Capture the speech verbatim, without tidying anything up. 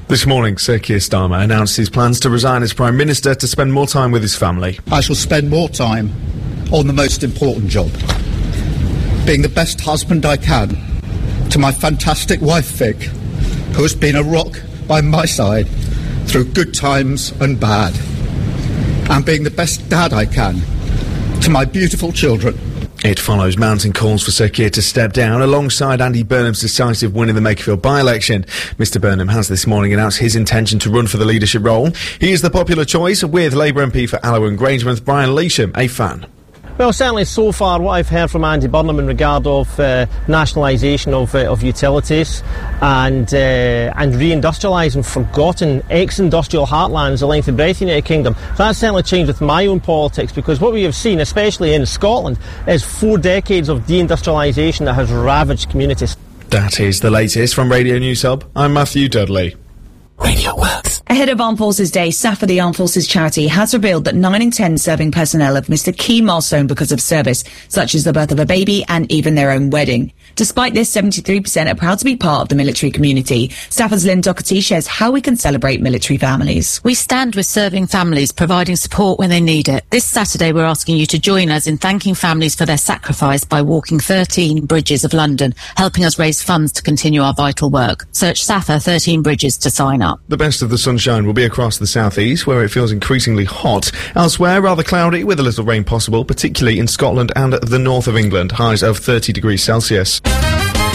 This morning, Sir Keir Starmer announced his plans to resign as Prime Minister to spend more time with his family. I shall spend more time on the most important job, being the best husband I can to my fantastic wife Vic, who has been a rock by my side through good times and bad, and being the best dad I can to my beautiful children. It follows mounting calls for Sir Keir to step down alongside Andy Burnham's decisive win in the Makerfield by-election. Mister Burnham has this morning announced his intention to run for the leadership role. He is the popular choice, with Labour M P for Alloa and Grangemouth, Brian Leasham, a fan. Well, certainly so far what I've heard from Andy Burnham in regard of uh, nationalisation of, uh, of utilities and uh, and reindustrialising forgotten ex-industrial heartlands the length and breadth of the United Kingdom, that's certainly changed with my own politics, because what we have seen, especially in Scotland, is four decades of deindustrialisation that has ravaged communities. That is the latest from Radio News Hub. I'm Matthew Dudley. Radio Works. Ahead of Armed Forces Day, SAFA, the Armed Forces charity, has revealed that nine in ten serving personnel have missed a key milestone because of service, such as the birth of a baby and even their own wedding. Despite this, seventy-three percent are proud to be part of the military community. SAFA's Lynn Doherty shares how we can celebrate military families. We stand with serving families, providing support when they need it. This Saturday, we're asking you to join us in thanking families for their sacrifice by walking thirteen bridges of London, helping us raise funds to continue our vital work. Search SAFA thirteen Bridges to sign up. The best of the sunshine will be across the southeast, where it feels increasingly hot. Elsewhere, rather cloudy with a little rain possible, particularly in Scotland and the north of England. Highs of thirty degrees Celsius.